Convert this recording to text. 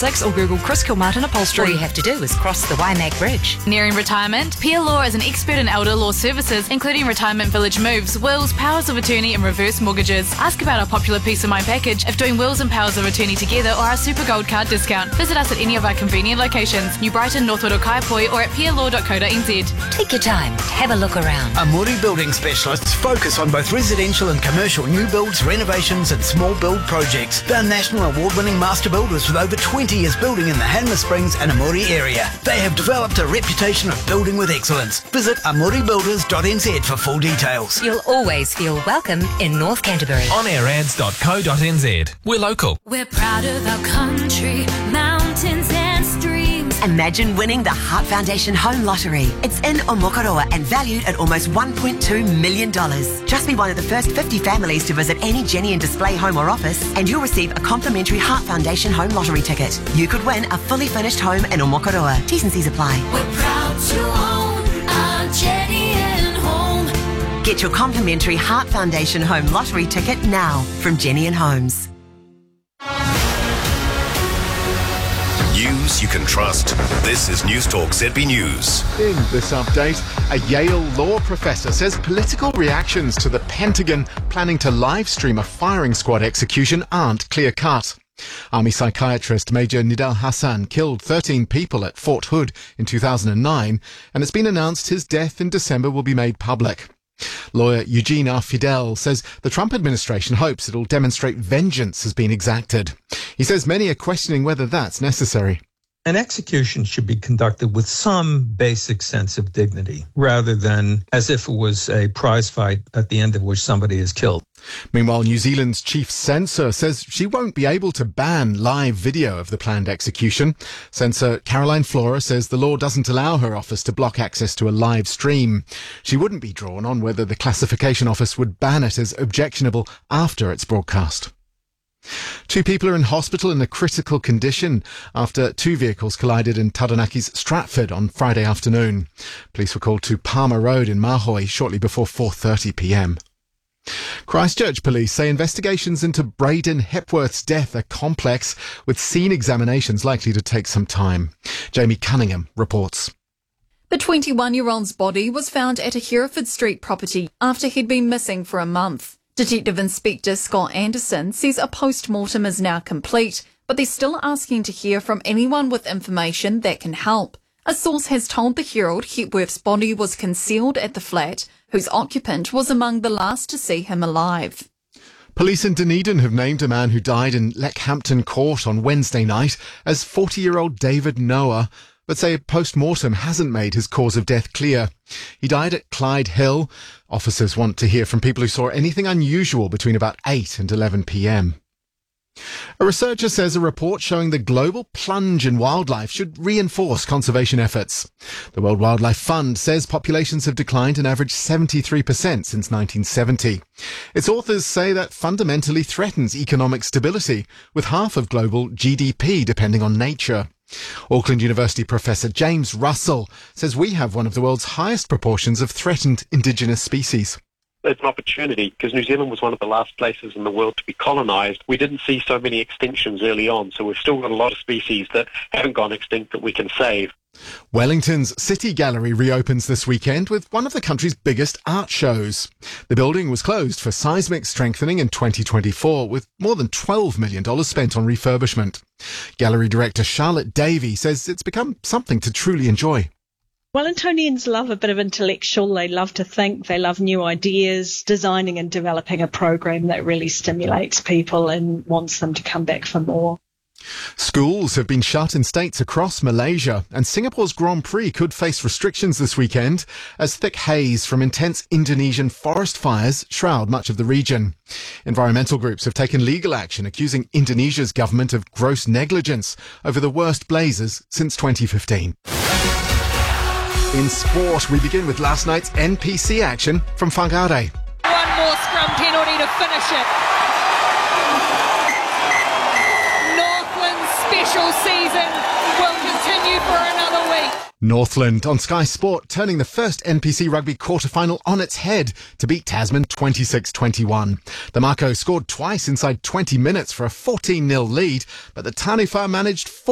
086 or Google Chris Kilmartin Upholstery. All you have to do is cross the Waimak Bridge. Nearing retirement? Pia Law is an expert in elder law services, including retirement village moves, wills, powers of attorney and reverse mortgages. Ask about our popular Peace of Mind package if doing wills and powers of attorney together, or our Super Gold card discount. Visit us at any of our convenient locations, New Brighton, Northwood or Kaiapoi, or at pialaw.co.nz. Take your time, have a look around. Amuri Building Specialists focus on both residential and commercial new builds, renovations and small build projects. They're national award-winning master builders with over 20 years building in the Hanmer Springs and Amuri area. They have developed a reputation of building with excellence. Visit amuribuilders.nz for full details. You'll always feel welcome in North Canterbury. onAirAds.co.nz. We're local. We're proud of our country, mountains and streams. Imagine winning the Heart Foundation Home Lottery. It's in Omokoroa and valued at almost $1.2 million. Just be one of the first 50 families to visit any Jenny and Display home or office, and you'll receive a complimentary Heart Foundation Home Lottery ticket. You could win a fully furnished home in Omokoroa. T's and C's apply. We're proud to own our Jenny and Home. Get your complimentary Heart Foundation Home Lottery ticket now from Jenny and Homes. News you can trust. This is News Talk ZB News. In this update, a Yale law professor says political reactions to the Pentagon planning to live stream a firing squad execution aren't clear-cut. Army psychiatrist Major Nidal Hassan killed 13 people at Fort Hood in 2009, and it's been announced his death in December will be made public. Lawyer Eugene R. Fidel says the Trump administration hopes it'll demonstrate vengeance has been exacted. He says many are questioning whether that's necessary. An execution should be conducted with some basic sense of dignity, rather than as if it was a prize fight at the end of which somebody is killed. Meanwhile, New Zealand's chief censor says she won't be able to ban live video of the planned execution. Censor Caroline Flora says the law doesn't allow her office to block access to a live stream. She wouldn't be drawn on whether the classification office would ban it as objectionable after its broadcast. 2 people are in hospital in a critical condition after 2 vehicles collided in Tadanaki's Stratford on Friday afternoon. Police were called to Palmer Road in Mahoi shortly before 4:30 p.m. Christchurch police say investigations into Braden Hepworth's death are complex, with scene examinations likely to take some time. Jamie Cunningham reports. The 21-year-old's body was found at a Hereford Street property after he'd been missing for a month. Detective Inspector Scott Anderson says a post-mortem is now complete, but they're still asking to hear from anyone with information that can help. A source has told the Herald Hepworth's body was concealed at the flat, whose occupant was among the last to see him alive. Police in Dunedin have named a man who died in Leckhampton Court on Wednesday night as 40-year-old David Noah, but say a post-mortem hasn't made his cause of death clear. He died at Clyde Hill. Officers want to hear from people who saw anything unusual between about 8 and 11 p.m. A researcher says a report showing the global plunge in wildlife should reinforce conservation efforts. The World Wildlife Fund says populations have declined an average 73% since 1970. Its authors say that fundamentally threatens economic stability, with half of global GDP depending on nature. Auckland University Professor James Russell says we have one of the world's highest proportions of threatened indigenous species. It's an opportunity because New Zealand was one of the last places in the world to be colonised. We didn't see so many extinctions early on, so we've still got a lot of species that haven't gone extinct that we can save. Wellington's City Gallery reopens this weekend with one of the country's biggest art shows. The building was closed for seismic strengthening in 2024, with more than $12 million spent on refurbishment. Gallery director Charlotte Davey says it's become something to truly enjoy. Wellingtonians love a bit of intellectual, they love to think, they love new ideas, designing and developing a program that really stimulates people and wants them to come back for more. Schools have been shut in states across Malaysia, and Singapore's Grand Prix could face restrictions this weekend as thick haze from intense Indonesian forest fires shroud much of the region. Environmental groups have taken legal action accusing Indonesia's government of gross negligence over the worst blazes since 2015. In sport, we begin with last night's NPC action from Whangarei. One more scrum penalty to finish it. Northland's special season will continue for another week. Northland on Sky Sport turning the first NPC rugby quarter-final on its head to beat Tasman 26-21. The Mako scored twice inside 20 minutes for a 14-0 lead, but the Taniwha managed